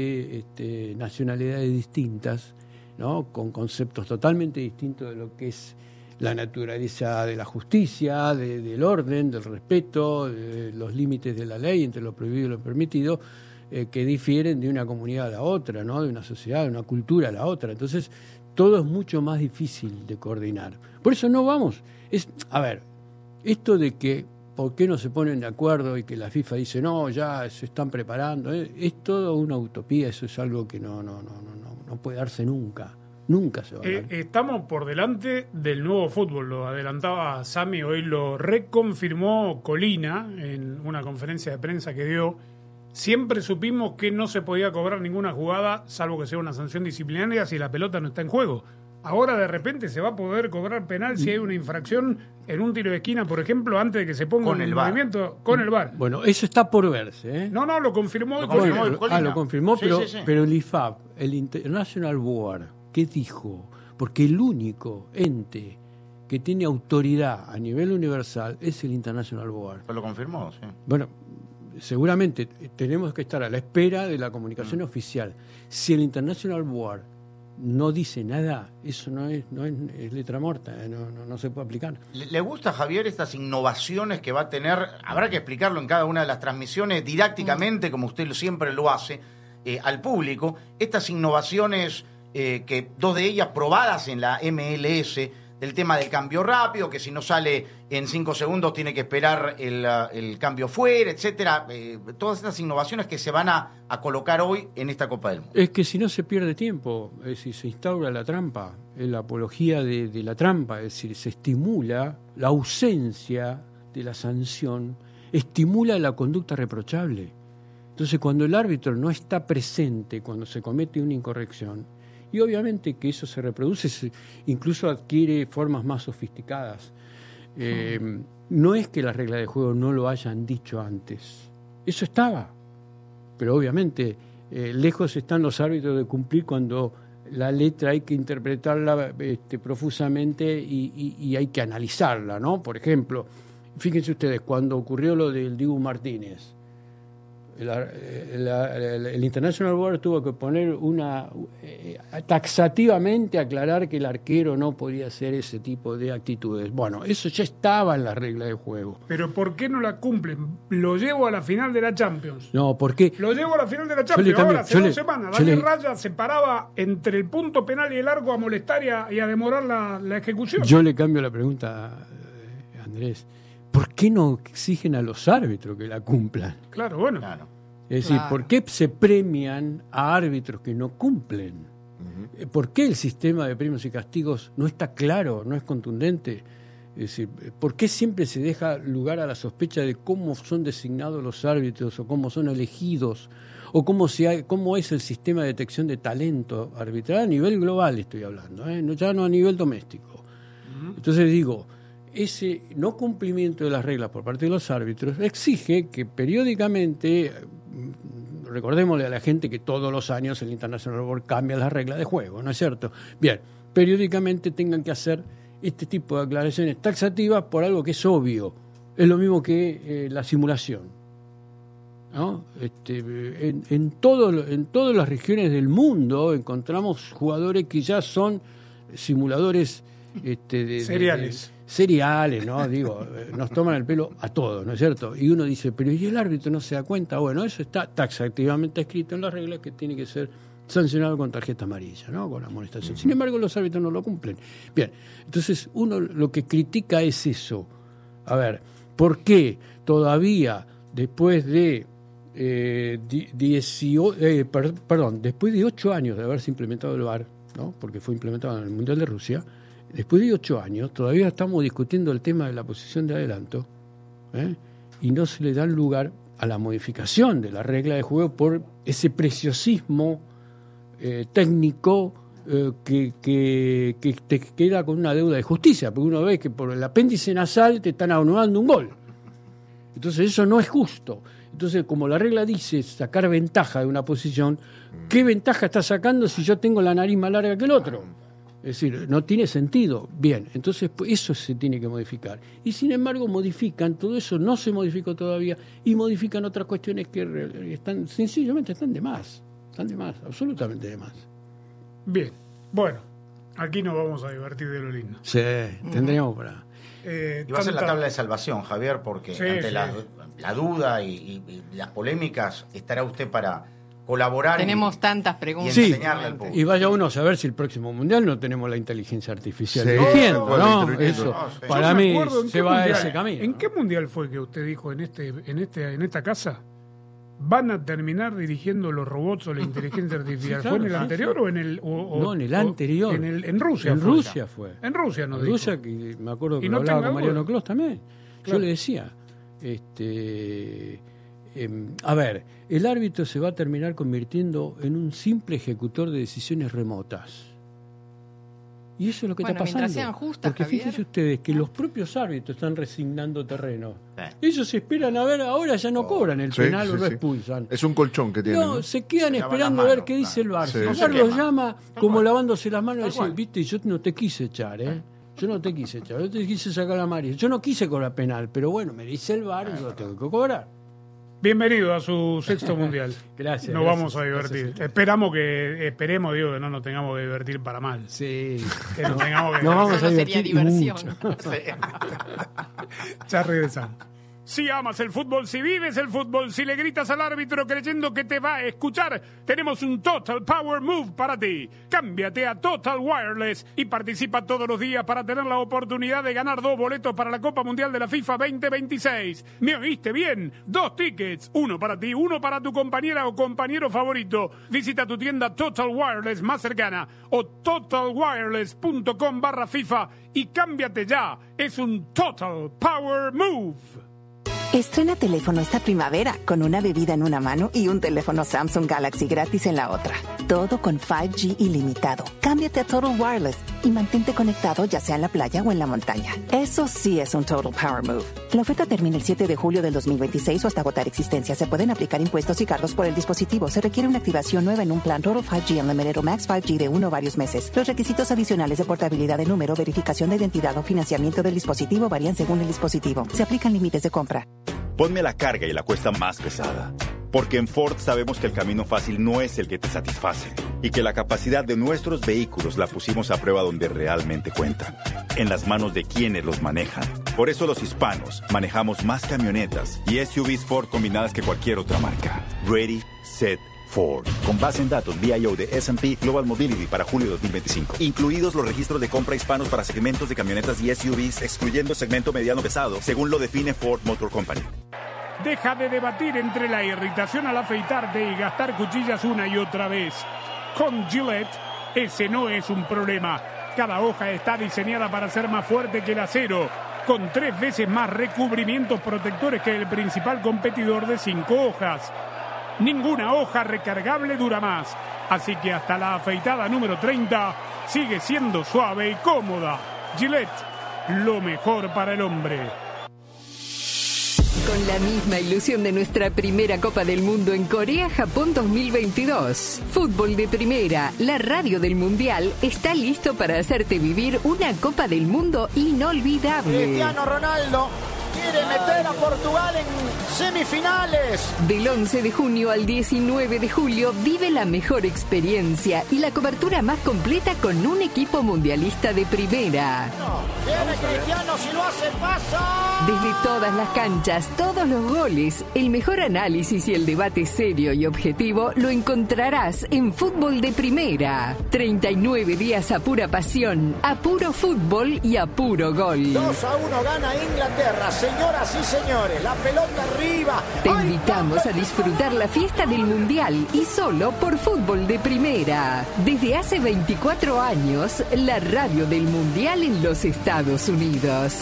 de nacionalidades distintas, ¿no? Con conceptos totalmente distintos de lo que es la naturaleza de la justicia, del orden, del respeto, de los límites de la ley entre lo prohibido y lo permitido, que difieren de una comunidad a la otra, ¿no? De una sociedad, de una cultura a la otra. Entonces, todo es mucho más difícil de coordinar. Por eso no vamos. A ver, esto de que por qué no se ponen de acuerdo y que la FIFA dice, no, ya se están preparando, es toda una utopía, eso es algo que no puede darse nunca. Nunca se va a dar. Estamos por delante del nuevo fútbol, lo adelantaba Sami, hoy lo reconfirmó Colina en una conferencia de prensa que dio. Siempre supimos que no se podía cobrar ninguna jugada, salvo que sea una sanción disciplinaria, si la pelota no está en juego. Ahora de repente se va a poder cobrar penal si hay una infracción en un tiro de esquina, por ejemplo, antes de que se ponga un movimiento con el VAR. Bueno, eso está por verse, ¿eh? No, lo confirmó. Lo confirmó, pero el IFAB, el International Board, ¿qué dijo? Porque el único ente que tiene autoridad a nivel universal es el International Board. Pues lo confirmó, sí. Bueno, seguramente tenemos que estar a la espera de la comunicación oficial. Si el International Board no dice nada, eso no es letra muerta, no se puede aplicar. ¿Le gusta, Javier, estas innovaciones que va a tener? Habrá que explicarlo en cada una de las transmisiones didácticamente, como usted siempre lo hace, al público. Estas innovaciones, que 2 de ellas probadas en la MLS, del tema del cambio rápido, que si no sale en 5 segundos tiene que esperar el cambio fuera, etcétera. Todas estas innovaciones que se van a colocar hoy en esta Copa del Mundo. Es que si no se pierde tiempo, es decir, se instaura la trampa, la apología de la trampa, es decir, se estimula la ausencia de la sanción, estimula la conducta reprochable. Entonces, cuando el árbitro no está presente, cuando se comete una incorrección, y obviamente que eso se reproduce, incluso adquiere formas más sofisticadas. No es que las reglas de juego no lo hayan dicho antes. Eso estaba. Pero obviamente, lejos están los árbitros de cumplir cuando la letra hay que interpretarla profusamente y hay que analizarla, ¿no? Por ejemplo, fíjense ustedes, cuando ocurrió lo del Dibu Martínez, el International Board tuvo que poner taxativamente aclarar que el arquero no podía hacer ese tipo de actitudes. Bueno, eso ya estaba en las reglas de juego. Pero ¿por qué no la cumplen? Lo llevo a la final de la Champions. No, porque lo llevo a la final de la Champions. Ahora, hace 2 semanas, Daniel Raya se paraba entre el punto penal y el arco a molestar y a demorar la ejecución. Yo le cambio la pregunta, Andrés. ¿Por qué no exigen a los árbitros que la cumplan? Claro, bueno. Claro. Es decir, ¿por qué se premian a árbitros que no cumplen? ¿Por qué el sistema de premios y castigos no está claro, no es contundente? Es decir, ¿por qué siempre se deja lugar a la sospecha de cómo son designados los árbitros o cómo son elegidos o cómo es el sistema de detección de talento arbitral a nivel global, estoy hablando, ya no a nivel doméstico? Entonces digo, ese no cumplimiento de las reglas por parte de los árbitros exige que periódicamente, recordémosle a la gente que todos los años el International Board cambia las reglas de juego, ¿no es cierto? Bien, periódicamente tengan que hacer este tipo de aclaraciones taxativas por algo que es obvio. Es lo mismo que la simulación, ¿no? En todas las regiones del mundo encontramos jugadores que ya son simuladores seriales, ¿no? Digo, nos toman el pelo a todos, ¿no es cierto? Y uno dice, pero ¿y el árbitro no se da cuenta? Bueno, eso está taxativamente escrito en las reglas que tiene que ser sancionado con tarjeta amarilla, ¿no? Con amonestación. Sin embargo, los árbitros no lo cumplen. Bien, entonces uno lo que critica es eso. A ver, ¿por qué todavía después de después de 8 años de haberse implementado el VAR, ¿no? Porque fue implementado en el Mundial de Rusia, después de 8 años todavía estamos discutiendo el tema de la posición de adelanto, y no se le da lugar a la modificación de la regla de juego por ese preciosismo técnico que te queda con una deuda de justicia, porque uno ve que por el apéndice nasal te están anulando un gol. Entonces eso no es justo. Entonces, como la regla dice sacar ventaja de una posición, ¿qué ventaja está sacando si yo tengo la nariz más larga que el otro? Es decir, no tiene sentido. Bien, entonces eso se tiene que modificar. Y sin embargo modifican, todo eso no se modificó todavía, y modifican otras cuestiones que sencillamente están de más, absolutamente de más. Bien, bueno, aquí nos vamos a divertir de lo lindo. Sí, tendríamos para... Y va a ser la tabla de salvación, Javier, porque ante la duda y las polémicas, estará usted para colaborar. Tenemos tantas preguntas. Sí, enseñarle al público. Y vaya uno a saber si el próximo mundial no tenemos la inteligencia artificial. Sí, ¿no? Eso, para mí se va a ese camino. ¿En qué mundial fue que usted dijo en esta casa? ¿Van a terminar dirigiendo los robots o la inteligencia artificial? ¿Fue en el anterior o en el...? No, en el anterior. En Rusia. En Rusia fue. En Rusia nos dijo. Rusia, que me acuerdo que lo hablaba con Mariano Clos también. Claro. Yo le decía, a ver, el árbitro se va a terminar convirtiendo en un simple ejecutor de decisiones remotas. Y eso es lo que está pasando. Sean justas, porque Javier, fíjense ustedes que los propios árbitros están resignando terreno. Ellos esperan a ver, ahora ya no cobran el penal o lo expulsan. Es un colchón que tienen. No, se quedan esperando a ver qué dice el VAR. Si el VAR los llama como lavándose las manos y dice, viste, yo no te quise echar, Yo no te quise echar, yo te quise sacar la amarilla. Yo no quise cobrar penal, pero bueno, me dice el VAR y yo lo tengo que cobrar. Bienvenido a su sexto mundial. Gracias. Nos vamos a divertir. Gracias. Esperemos, digo, que no nos tengamos que divertir para mal. Sí. Que nos tengamos que nos vamos a divertir diversión. Ya regresamos. Si amas el fútbol, si vives el fútbol, si le gritas al árbitro creyendo que te va a escuchar, tenemos un Total Power Move para ti. Cámbiate a Total Wireless y participa todos los días para tener la oportunidad de ganar 2 boletos para la Copa Mundial de la FIFA 2026. ¿Me oíste bien? 2 tickets, uno para ti, uno para tu compañera o compañero favorito. Visita tu tienda Total Wireless más cercana o totalwireless.com/FIFA y cámbiate ya. Es un Total Power Move. Estrena teléfono esta primavera con una bebida en una mano y un teléfono Samsung Galaxy gratis en la otra. Todo con 5G ilimitado. Cámbiate a Total Wireless y mantente conectado ya sea en la playa o en la montaña. Eso sí es un Total Power Move. La oferta termina el 7 de julio del 2026 o hasta agotar existencia. Se pueden aplicar impuestos y cargos por el dispositivo. Se requiere una activación nueva en un plan Total 5G Unlimited o Max 5G de 1 o varios meses. Los requisitos adicionales de portabilidad de número, verificación de identidad o financiamiento del dispositivo varían según el dispositivo. Se aplican límites de compra. Ponme la carga y la cuesta más pesada. Porque en Ford sabemos que el camino fácil no es el que te satisface y que la capacidad de nuestros vehículos la pusimos a prueba donde realmente cuentan, en las manos de quienes los manejan. Por eso los hispanos manejamos más camionetas y SUVs Ford combinadas que cualquier otra marca. Ready, Set, Ford. Con base en datos VIO de S&P Global Mobility para julio de 2025. Incluidos los registros de compra hispanos para segmentos de camionetas y SUVs, excluyendo segmento mediano pesado, según lo define Ford Motor Company. Deja de debatir entre la irritación al afeitarte y gastar cuchillas una y otra vez. Con Gillette, ese no es un problema. Cada hoja está diseñada para ser más fuerte que el acero, con 3 veces más recubrimientos protectores que el principal competidor de 5 hojas. Ninguna hoja recargable dura más, así que hasta la afeitada número 30 sigue siendo suave y cómoda. Gillette, lo mejor para el hombre. Con la misma ilusión de nuestra primera Copa del Mundo en Corea-Japón 2022. Fútbol de Primera, la radio del Mundial, está listo para hacerte vivir una Copa del Mundo inolvidable. Cristiano Ronaldo quiere meter a Portugal en semifinales. Del 11 de junio al 19 de julio vive la mejor experiencia y la cobertura más completa con un equipo mundialista de primera. Viene Cristiano, si lo hace pasa. Desde todas las canchas, todos los goles, el mejor análisis y el debate serio y objetivo lo encontrarás en Fútbol de Primera. 39 días a pura pasión, a puro fútbol y a puro gol. 2-1 gana Inglaterra. Señoras y señores, la pelota arriba. Te invitamos a disfrutar la fiesta del Mundial y solo por Fútbol de Primera. Desde hace 24 años, la radio del Mundial en los Estados Unidos.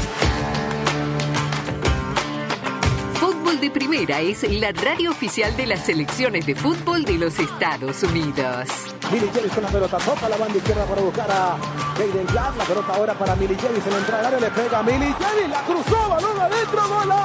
Fútbol de Primera es la radio oficial de las selecciones de fútbol de los Estados Unidos. Mili Jevis con la pelota, toca la banda izquierda para buscar a Hayden Jack. La pelota ahora para Mili Jevis en la entrada del área, le pega a Mili Jevis, la cruzó, balón adentro,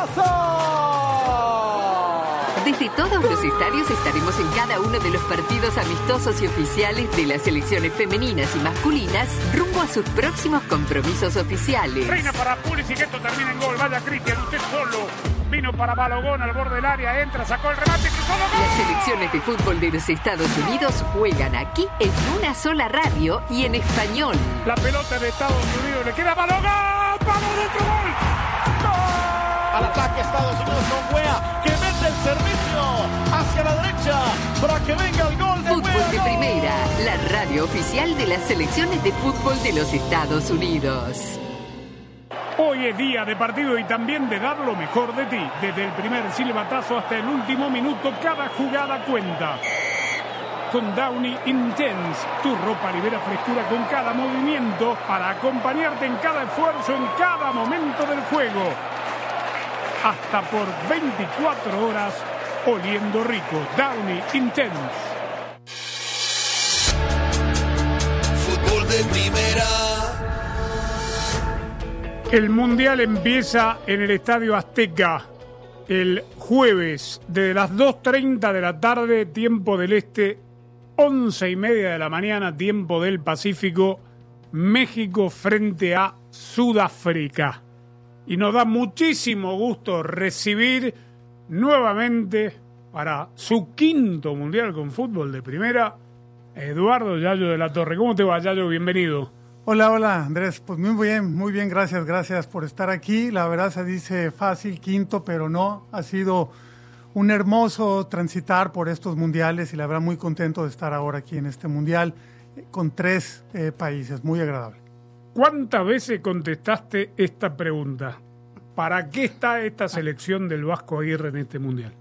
golazo. Desde todos los estadios estaremos en cada uno de los partidos amistosos y oficiales de las selecciones femeninas y masculinas rumbo a sus próximos compromisos oficiales. Reina para Pulisic, esto termina en gol. Vaya Cristian, usted solo. Vino para Balogón al borde del área, entra, sacó el remate, cruzó los goles. Las selecciones de fútbol de los Estados Unidos juegan aquí en una sola radio y en español. La pelota de Estados Unidos, le queda a Balogón. ¡Vamos, otro gol! ¡Gol! Al ataque Estados Unidos con Wea, que mete el servicio hacia la derecha para que venga el gol de Fútbol Wea. de Primera, la radio oficial de las selecciones de fútbol de los Estados Unidos. Hoy es día de partido y también de dar lo mejor de ti. Desde el primer silbatazo hasta el último minuto, cada jugada cuenta. Con Downy Intense, tu ropa libera frescura con cada movimiento para acompañarte en cada esfuerzo, en cada momento del juego. Hasta por 24 horas, oliendo rico. Downy Intense. Fútbol de Primera. El Mundial empieza en el Estadio Azteca el jueves desde las 2:30 de la tarde, tiempo del Este, 11:30 de la mañana, tiempo del Pacífico, México frente a Sudáfrica. Y nos da muchísimo gusto recibir nuevamente para su quinto Mundial con Fútbol de Primera, Eduardo Yayo de la Torre. ¿Cómo te va, Yayo? Bienvenido. Hola Andrés, pues muy bien, gracias por estar aquí. La verdad se dice fácil, quinto, pero no, ha sido un hermoso transitar por estos mundiales y la verdad muy contento de estar ahora aquí en este mundial con 3 países, muy agradable. ¿Cuántas veces contestaste esta pregunta? ¿Para qué está esta selección del Vasco Aguirre en este mundial?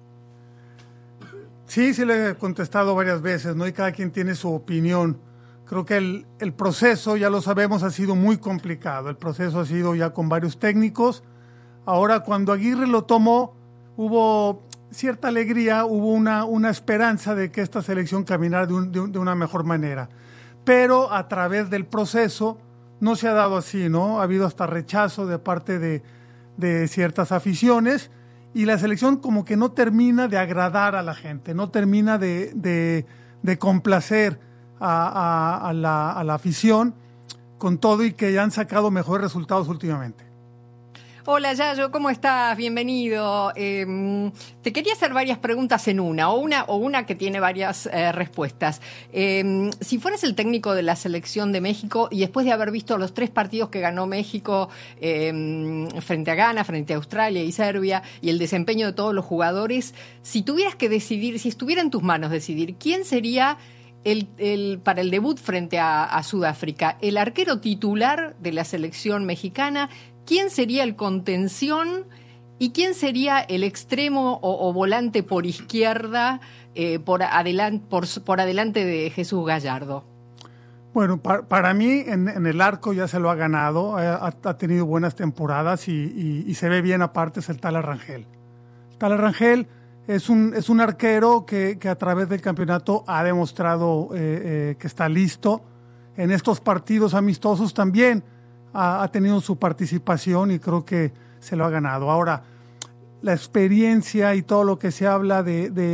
Sí le he contestado varias veces, ¿no? Y cada quien tiene su opinión. Creo que el proceso, ya lo sabemos, ha sido muy complicado. El proceso ha sido ya con varios técnicos. Ahora, cuando Aguirre lo tomó, hubo cierta alegría, hubo una esperanza de que esta selección caminara de una mejor manera. Pero a través del proceso no se ha dado así, ¿no? Ha habido hasta rechazo de parte de ciertas aficiones y la selección como que no termina de agradar a la gente, no termina de complacer a la afición con todo y que ya han sacado mejores resultados últimamente. Hola Yayo, ¿cómo estás? Bienvenido. Te quería hacer varias preguntas en una que tiene varias respuestas. Si fueras el técnico de la selección de México y después de haber visto los 3 partidos que ganó México frente a Ghana, frente a Australia y Serbia y el desempeño de todos los jugadores, si tuvieras que decidir, si estuviera en tus manos decidir, ¿quién sería para el debut frente a Sudáfrica? ¿El arquero titular de la selección mexicana? ¿Quién sería el contención y quién sería el extremo o volante por izquierda por adelante de Jesús Gallardo? Bueno, para mí en el arco ya se lo ha ganado, ha tenido buenas temporadas y se ve bien aparte, es el Tala Rangel. Tala Rangel es un arquero que a través del campeonato ha demostrado que está listo. En estos partidos amistosos también ha tenido su participación y creo que se lo ha ganado. Ahora, la experiencia y todo lo que se habla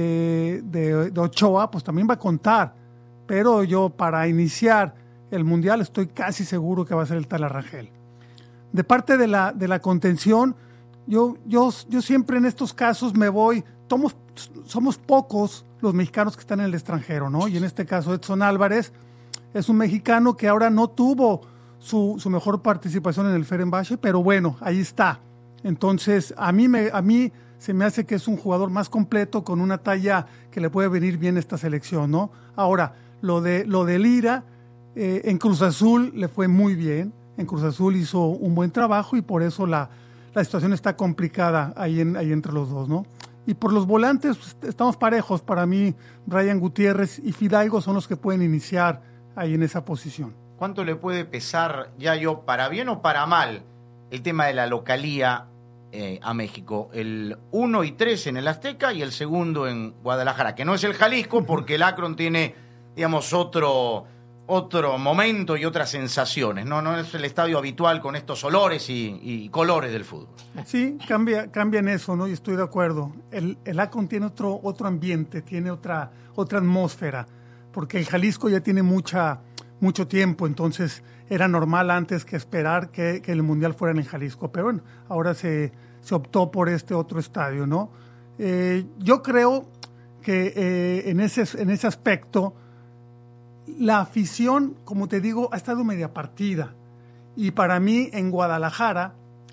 de Ochoa, pues también va a contar. Pero yo, para iniciar el Mundial, estoy casi seguro que va a ser el Tala Rangel. De parte de la contención, yo siempre en estos casos me voy. Somos pocos los mexicanos que están en el extranjero, ¿no? Y en este caso, Edson Álvarez es un mexicano que ahora no tuvo su mejor participación en el Fenerbahce, pero bueno, ahí está. Entonces, a mí se me hace que es un jugador más completo con una talla que le puede venir bien a esta selección, ¿no? Ahora, lo de Lira, en Cruz Azul le fue muy bien. En Cruz Azul hizo un buen trabajo y por eso la situación está complicada ahí entre los dos, ¿no? Y por los volantes, pues, estamos parejos. Para mí, Brian Gutiérrez y Fidalgo son los que pueden iniciar ahí en esa posición. ¿Cuánto le puede pesar, Yayo, para bien o para mal, el tema de la localía a México? El 1 y 3 en el Azteca y el segundo en Guadalajara, que no es el Jalisco, porque el Akron tiene, digamos, otro momento y otras sensaciones. No es el estadio habitual con estos olores y colores del fútbol. Sí, cambia en eso, ¿no? Y estoy de acuerdo. El Akron tiene otro ambiente, tiene otra atmósfera, porque el Jalisco ya tiene mucho tiempo, entonces era normal antes que esperar que el Mundial fuera en el Jalisco, pero bueno, ahora se optó por este otro estadio, ¿no? Yo creo que en ese aspecto la afición, como te digo, ha estado media partida, y para mí en Guadalajara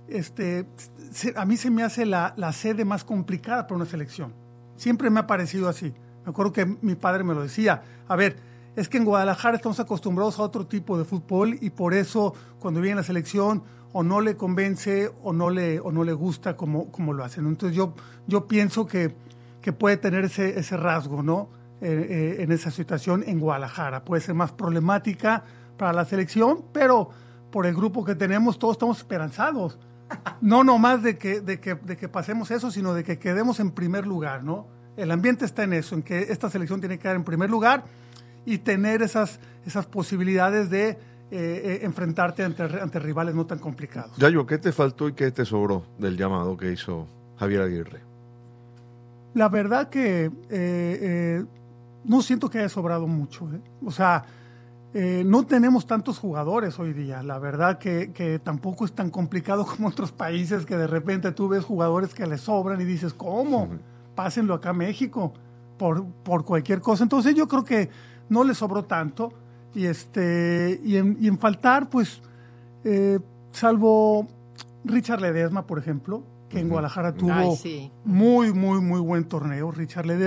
a mí se me hace la sede más complicada para una selección. Siempre me ha parecido así. Me acuerdo que mi padre me lo decía. A ver, es que en Guadalajara estamos acostumbrados a otro tipo de fútbol y por eso cuando viene la selección o no le convence o no le gusta como lo hacen. Entonces yo pienso que puede tener ese rasgo, ¿no? En esa situación en Guadalajara. Puede ser más problemática para la selección, pero por el grupo que tenemos todos estamos esperanzados. No nomás de que pasemos eso, sino de que quedemos en primer lugar, ¿no? El ambiente está en eso, en que esta selección tiene que quedar en primer lugar y tener esas posibilidades de enfrentarte ante rivales no tan complicados. Yayo, ¿qué te faltó y qué te sobró del llamado que hizo Javier Aguirre? La verdad que no siento que haya sobrado mucho. O sea, no tenemos tantos jugadores hoy día. La verdad que tampoco es tan complicado como otros países que de repente tú ves jugadores que les sobran y dices, ¿cómo? Pásenlo acá a México por cualquier cosa. Entonces yo creo que no le sobró tanto y en faltar, pues, salvo Richard Ledesma, por ejemplo, que en Guadalajara tuvo muy buen torneo. Richard Ledesma